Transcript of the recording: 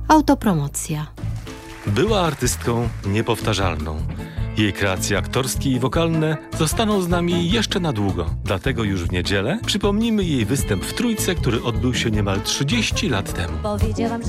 Autopromocja. Była artystką niepowtarzalną. Jej kreacje aktorskie i wokalne zostaną z nami jeszcze na długo. Dlatego już w niedzielę przypomnimy jej występ w Trójce, który odbył się niemal 30 lat temu. Powiedziałam, że